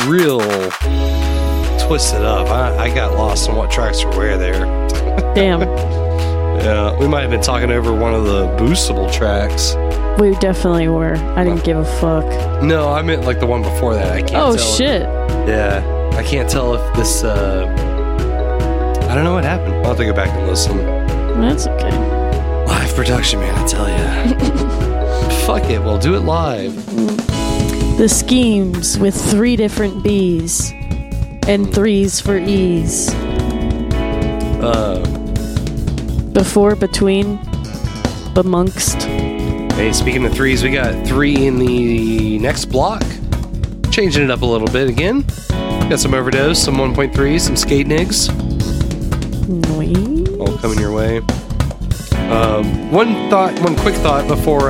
real twisted up. I got lost on what tracks were where there. Damn. Yeah, we might have been talking over one of the boostable tracks. We definitely were. I didn't give a fuck. No, I meant like the one before that. I can't tell. Oh, shit. Yeah, I can't tell if this, I don't know what happened. I'll have to go back and listen. That's okay. Live production, man, I tell ya. Fuck it, we'll do it live. The schemes with 3 different B's and 3s for E's. Before, between, amongst. Hey, speaking of 3s, we got 3 in the next block. Changing it up a little bit again. Got some Overdose, some 1.3, some Skate Nigs. Nice. All coming your way. One quick thought before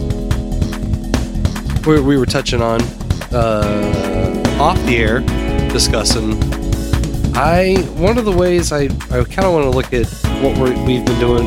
we were touching on off the air discussing. One of the ways I kind of want to look at what we've been doing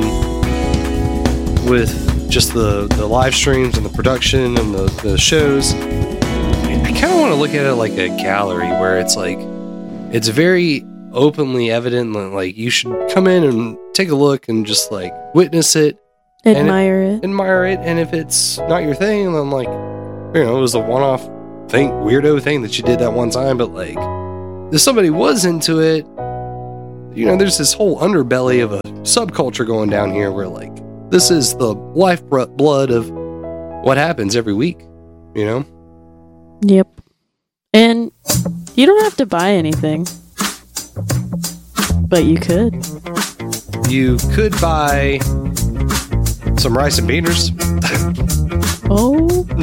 with just the live streams and the production and the shows. I kind of want to look at it like a gallery where it's like it's very openly evident that like you should come in and take a look and just like witness it, admire it. And if it's not your thing, then like it was a one-off thing, weirdo thing that you did that one time. But like if somebody was into it, there's this whole underbelly of a subculture going down here where like this is the lifeblood of what happens every week. Yep. And you don't have to buy anything. But you could. You could buy some rice and beaners. Oh